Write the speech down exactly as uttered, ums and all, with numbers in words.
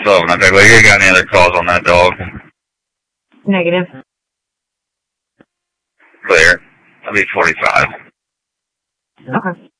twelve and I think, well, you got any other calls on that dog? Negative. Clear. I'll be forty-five. Okay.